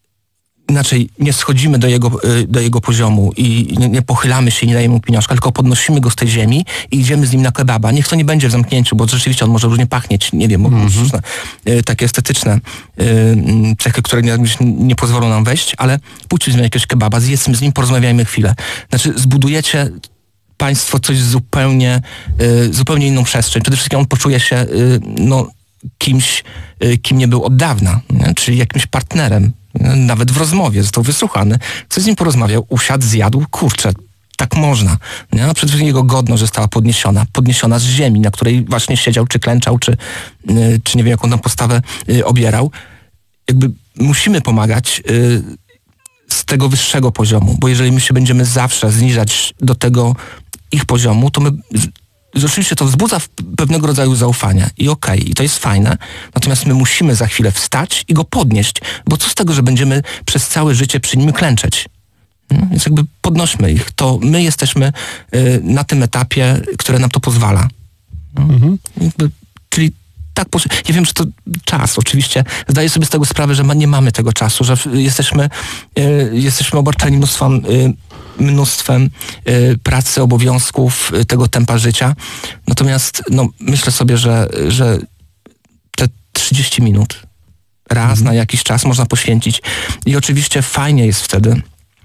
inaczej nie schodzimy do jego, do jego poziomu i nie, nie pochylamy się i nie dajemy mu pieniążka, tylko podnosimy go z tej ziemi i idziemy z nim na kebaba. Niech to nie będzie w zamknięciu, bo rzeczywiście on może różnie pachnieć, nie wiem, mm-hmm. różne y, takie estetyczne y, cechy, które nie, nie pozwolą nam wejść, ale pójdźmy z nim na jakiegoś kebaba, zjedzmy z nim, porozmawiajmy chwilę. Znaczy zbudujecie państwo coś zupełnie, y, zupełnie inną przestrzeń. Przede wszystkim on poczuje się y, no, kimś, y, kim nie był od dawna, nie? Czyli jakimś partnerem. Nawet w rozmowie został wysłuchany, coś z nim porozmawiał, usiadł, zjadł, kurczę, tak można. Nie? A przede wszystkim jego godność została podniesiona, podniesiona z ziemi, na której właśnie siedział, czy klęczał, czy, yy, czy nie wiem, jaką tam postawę yy, obierał. Jakby musimy pomagać yy, z tego wyższego poziomu, bo jeżeli my się będziemy zawsze zniżać do tego ich poziomu, to my... Rzeczywiście to wzbudza pewnego rodzaju zaufania i okej, okay, i to jest fajne, natomiast my musimy za chwilę wstać i go podnieść, bo co z tego, że będziemy przez całe życie przy nim klęczeć? No, więc jakby podnośmy ich. To my jesteśmy y, na tym etapie, które nam to pozwala. No, mhm. jakby, czyli tak, ja wiem, że to czas, oczywiście. Zdaję sobie z tego sprawę, że ma, nie mamy tego czasu, że jesteśmy, y, jesteśmy obarczeni mnóstwem y, mnóstwem y, pracy, obowiązków, y, tego tempa życia. Natomiast no, myślę sobie, że, że te trzydzieści minut raz mhm. na jakiś czas można poświęcić. I oczywiście fajnie jest wtedy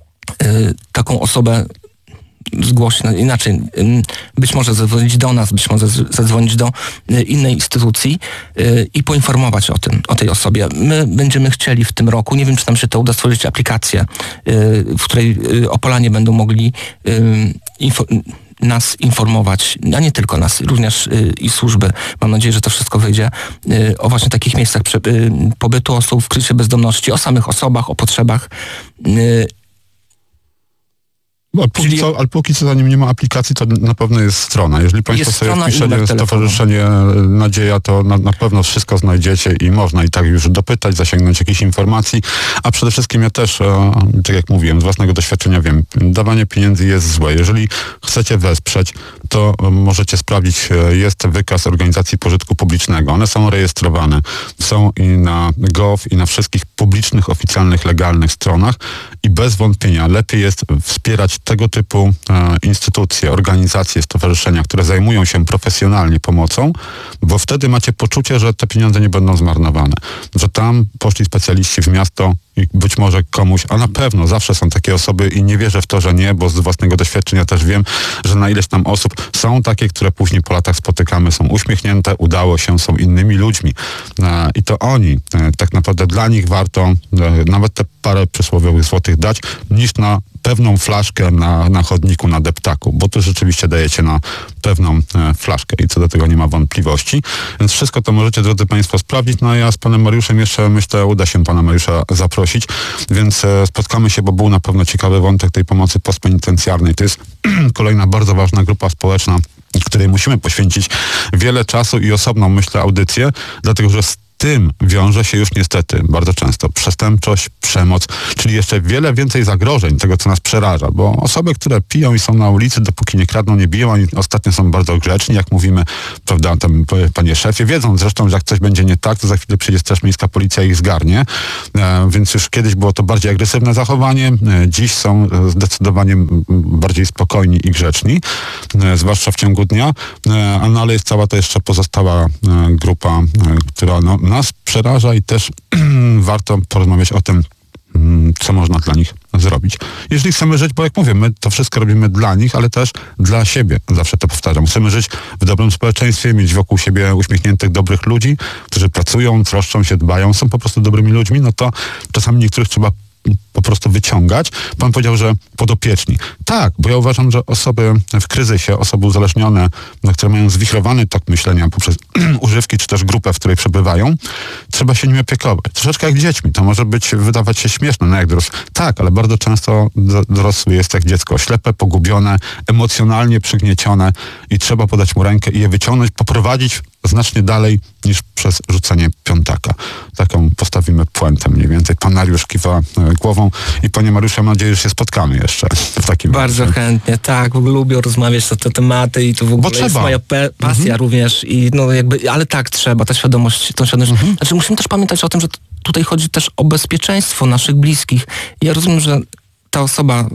y, taką osobę zgłosić, no, inaczej, być może zadzwonić do nas, być może zadzwonić do innej instytucji yy, i poinformować o tym, o tej osobie. My będziemy chcieli w tym roku, nie wiem, czy nam się to uda, stworzyć aplikację, yy, w której yy, Opolanie będą mogli yy, info- nas informować, a nie tylko nas, również yy, i służby. Mam nadzieję, że to wszystko wyjdzie yy, o właśnie takich miejscach prze- yy, pobytu osób w kryzysie bezdomności, o samych osobach, o potrzebach. Yy, Ale póki, Czyli... co, ale póki co zanim nie ma aplikacji, to na pewno jest strona. Jeżeli Państwo jest sobie wpiszecie Stowarzyszenie Nadzieja, to na, na pewno wszystko znajdziecie i można i tak już dopytać, zasięgnąć jakichś informacji. A przede wszystkim ja też, e, tak jak mówiłem, z własnego doświadczenia wiem, dawanie pieniędzy jest złe. Jeżeli chcecie wesprzeć, to możecie sprawdzić, jest wykaz organizacji pożytku publicznego. One są rejestrowane. Są i na gov, i na wszystkich publicznych, oficjalnych, legalnych stronach i bez wątpienia lepiej jest wspierać tego typu e, instytucje, organizacje, stowarzyszenia, które zajmują się profesjonalnie pomocą, bo wtedy macie poczucie, że te pieniądze nie będą zmarnowane. Że tam poszli specjaliści w miasto i być może komuś, a na pewno zawsze są takie osoby i nie wierzę w to, że nie, bo z własnego doświadczenia też wiem, że na ileś tam osób są takie, które później po latach spotykamy, są uśmiechnięte, udało się, są innymi ludźmi. E, I to oni, e, tak naprawdę dla nich warto e, nawet te parę przysłowiowych złotych dać, niż na pewną flaszkę na, na chodniku, na deptaku, bo to rzeczywiście dajecie na pewną e, flaszkę i co do tego nie ma wątpliwości. Więc wszystko to możecie, drodzy Państwo, sprawdzić. No a ja z Panem Mariuszem jeszcze, myślę, uda się Pana Mariusza zaprosić, więc e, spotkamy się, bo był na pewno ciekawy wątek tej pomocy postpenitencjarnej. To jest kolejna bardzo ważna grupa społeczna, której musimy poświęcić wiele czasu i osobną, myślę, audycję, dlatego że z tym wiąże się już niestety bardzo często przestępczość, przemoc, czyli jeszcze wiele więcej zagrożeń tego, co nas przeraża, bo osoby, które piją i są na ulicy, dopóki nie kradną, nie biją, oni ostatnio są bardzo grzeczni, jak mówimy, prawda, tam, panie szefie, wiedzą zresztą, że jak coś będzie nie tak, to za chwilę przyjdzie Straż Miejska, policja ich zgarnie, e, więc już kiedyś było to bardziej agresywne zachowanie, e, dziś są zdecydowanie bardziej spokojni i grzeczni, e, zwłaszcza w ciągu dnia, e, no, ale jest cała to jeszcze pozostała e, grupa, e, która no, nas przeraża i też warto porozmawiać o tym, co można dla nich zrobić. Jeżeli chcemy żyć, bo jak mówię, my to wszystko robimy dla nich, ale też dla siebie. Zawsze to powtarzam. Chcemy żyć w dobrym społeczeństwie, mieć wokół siebie uśmiechniętych, dobrych ludzi, którzy pracują, troszczą się, dbają, są po prostu dobrymi ludźmi, no to czasami niektórych trzeba po prostu wyciągać. Pan powiedział, że podopieczni. Tak, bo ja uważam, że osoby w kryzysie, osoby uzależnione, no, które mają zwichrowany tok myślenia poprzez używki, czy też grupę, w której przebywają, trzeba się nimi opiekować. Troszeczkę jak dziećmi. To może być, wydawać się śmieszne, no jak dorosły. Tak, ale bardzo często dorosły jest jak dziecko. Ślepe, pogubione, emocjonalnie przygniecione i trzeba podać mu rękę i je wyciągnąć, poprowadzić znacznie dalej niż przez rzucenie piątaka. Taką postawimy puentę mniej więcej. Pan Mariusz kiwa głową i panie Mariuszu, mam nadzieję, że się spotkamy jeszcze w takim Bardzo razie. Chętnie, tak. W ogóle lubię rozmawiać na te tematy i to w ogóle Bo jest moja pe- pasja mhm. również. I no jakby, ale tak, trzeba, ta świadomość, tą świadomość. Mhm. Znaczy musimy też pamiętać o tym, że tutaj chodzi też o bezpieczeństwo naszych bliskich. I ja rozumiem, że ta osoba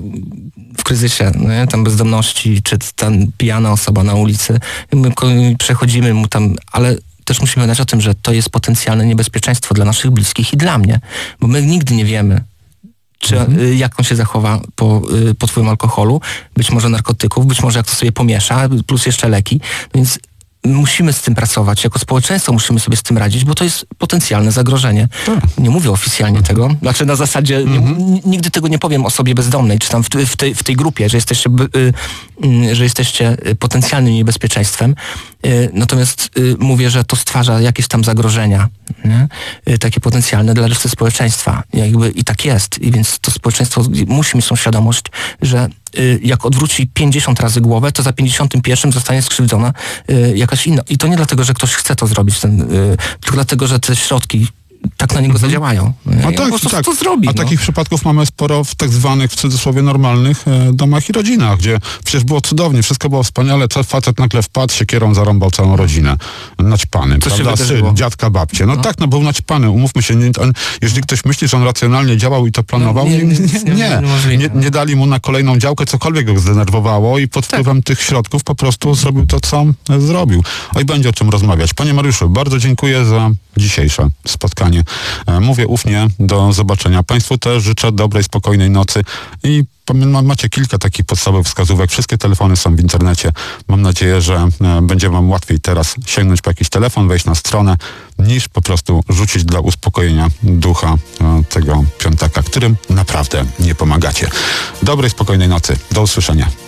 w kryzysie, nie? Tam bezdomności, czy ta pijana osoba na ulicy, my przechodzimy mu tam, ale też musimy pamiętać o tym, że to jest potencjalne niebezpieczeństwo dla naszych bliskich i dla mnie, bo my nigdy nie wiemy, czy, mhm. jak on się zachowa po, po twoim alkoholu, być może narkotyków, być może jak to sobie pomiesza, plus jeszcze leki, więc musimy z tym pracować, jako społeczeństwo musimy sobie z tym radzić, bo to jest potencjalne zagrożenie. Tak. Nie mówię oficjalnie tego, znaczy na zasadzie mhm. nie, nigdy tego nie powiem osobie bezdomnej, czy tam w, w, tej, w tej grupie, że jesteście, y, y, że jesteście potencjalnym niebezpieczeństwem. Y, natomiast y, mówię, że to stwarza jakieś tam zagrożenia, nie? Y, takie potencjalne dla reszty społeczeństwa. Jakby i tak jest. I więc to społeczeństwo musi mieć tą świadomość, że y, jak odwróci pięćdziesiąt razy głowę, to za pięćdziesiątym pierwszym zostanie skrzywdzona y, jakaś inna. I to nie dlatego, że ktoś chce to zrobić, ten, y, tylko dlatego, że te środki tak na niego mhm. zadziałają. A tak, po tak. To zrobi, A no. takich przypadków mamy sporo w tak zwanych, w cudzysłowie, normalnych e, domach i rodzinach, gdzie przecież było cudownie, wszystko było wspaniale, co facet nagle wpadł, siekierą zarąbał całą rodzinę. Naćpany, co prawda? Syn, dziadka, babcie. No, no tak, no był naćpany, umówmy się, nie, on, jeżeli ktoś myśli, że on racjonalnie działał i to planował, no, nie, nie, nie, nie, nie, nie dali mu na kolejną działkę, cokolwiek go zdenerwowało i pod wpływem tak. tych środków po prostu zrobił to, co zrobił. Oj, będzie o czym rozmawiać. Panie Mariuszu, bardzo dziękuję za dzisiejsze spotkanie. Mówię ufnie, do zobaczenia. Państwu też życzę dobrej, spokojnej nocy i macie kilka takich podstawowych wskazówek. Wszystkie telefony są w internecie. Mam nadzieję, że będzie wam łatwiej teraz sięgnąć po jakiś telefon, wejść na stronę, niż po prostu rzucić dla uspokojenia ducha tego piątaka, którym naprawdę nie pomagacie. Dobrej, spokojnej nocy. Do usłyszenia.